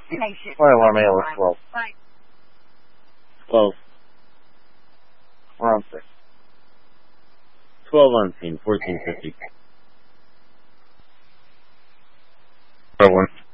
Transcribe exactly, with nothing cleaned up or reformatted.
Fire alarm A L S twelve. twelve. We're on six. twelve on scene, fourteen fifty. Oh, one.